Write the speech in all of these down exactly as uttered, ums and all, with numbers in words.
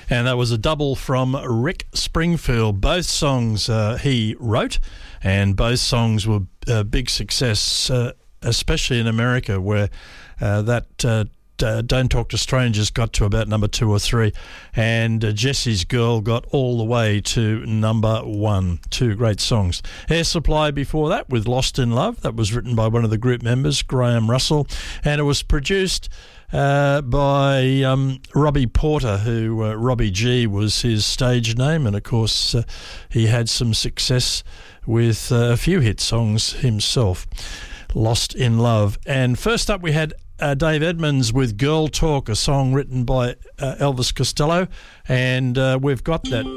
And that was a double from Rick Springfield. Both songs uh, he wrote, and both songs were a big success, uh, especially in America, where uh, that uh, uh, Don't Talk to Strangers got to about number two or three, and uh, Jesse's Girl got all the way to number one. Two great songs. Air Supply before that with Lost in Love. That was written by one of the group members, Graham Russell, and it was produced Uh, by um, Robbie Porter, who uh, Robbie G was his stage name, and of course uh, he had some success with uh, a few hit songs himself. Lost in Love. And first up we had uh, Dave Edmunds with Girl Talk, a song written by uh, Elvis Costello, and uh, we've got that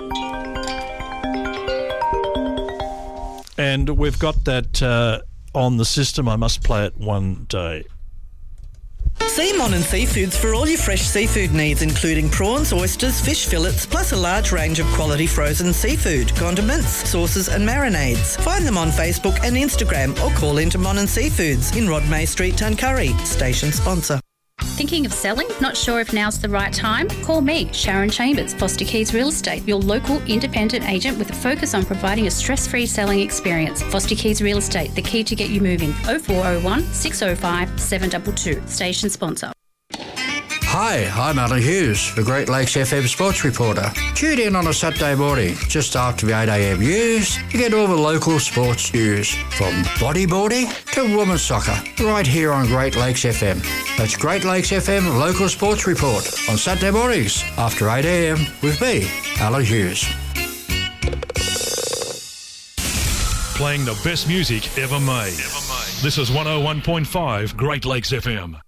and we've got that uh, on the system. I must play it one day. See Monin Seafoods for all your fresh seafood needs, including prawns, oysters, fish fillets, plus a large range of quality frozen seafood, condiments, sauces and marinades. Find them on Facebook and Instagram or call into Monin Seafoods in Rod May Street, Tuncurry. Station sponsor. Thinking of selling? Not sure if now's the right time? Call me, Sharon Chambers, Foster Keys Real Estate, your local independent agent with a focus on providing a stress-free selling experience. Foster Keys Real Estate, the key to get you moving. oh four oh one, six oh five, seven two two. Station sponsor. Hi, I'm Alan Hughes, the Great Lakes F M sports reporter. Tune in on a Saturday morning, just after the eight a m news, to get all the local sports news, from bodyboarding to women's soccer, right here on Great Lakes F M. That's Great Lakes F M Local Sports Report on Saturday mornings after eight a m with me, Alan Hughes. Playing the best music ever made. Ever made. This is one oh one point five Great Lakes F M.